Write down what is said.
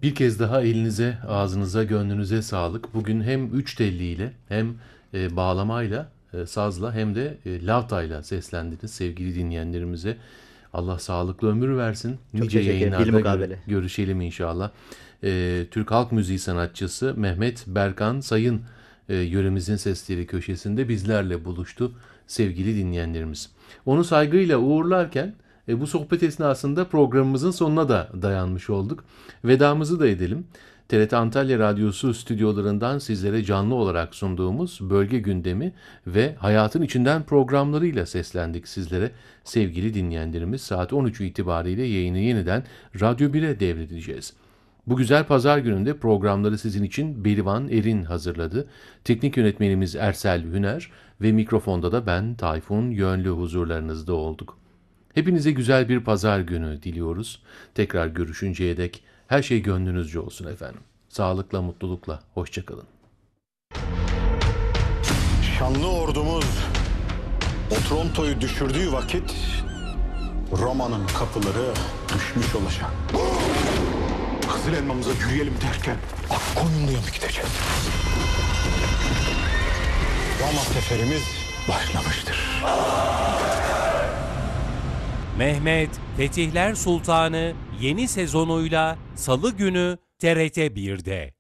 Bir kez daha elinize, ağzınıza, gönlünüze sağlık. Bugün hem üç telliyle hem bağlamayla, sazla hem de lavtayla seslendiniz sevgili dinleyenlerimize. Allah sağlıklı ömür versin. Çok Nice teşekkür ederim. yayınlarda Bilmukabele. görüşelim inşallah. Türk halk müziği sanatçısı Mehmet Berkan Sayın yöremizin sesleri köşesinde bizlerle buluştu sevgili dinleyenlerimiz. Onu saygıyla uğurlarken bu sohbet esnasında programımızın sonuna da dayanmış olduk. Vedamızı da edelim. TRT Antalya Radyosu stüdyolarından sizlere canlı olarak sunduğumuz Bölge Gündemi ve Hayatın İçinden programlarıyla seslendik sizlere. Sevgili dinleyenlerimiz, saat 13 itibariyle yayını yeniden Radyo 1'e devredeceğiz. Bu güzel pazar gününde programları sizin için Berivan Erin hazırladı. Teknik yönetmenimiz Ersel Hüner ve mikrofonda da ben Tayfun Yönlü huzurlarınızda olduk. Hepinize güzel bir pazar günü diliyoruz. Tekrar görüşünceye dek her şey gönlünüzce olsun efendim. Sağlıkla, mutlulukla, hoşça kalın. Şanlı ordumuz Otronto'yu düşürdüğü vakit Roma'nın kapıları düşmüş olacak. Kızıl elmamıza yürüyelim derken Akkoyunlu'ya mı gideceğiz? Roma seferimiz başlamıştır. Mehmet Fetihler Sultanı yeni sezonuyla Salı günü TRT 1'de.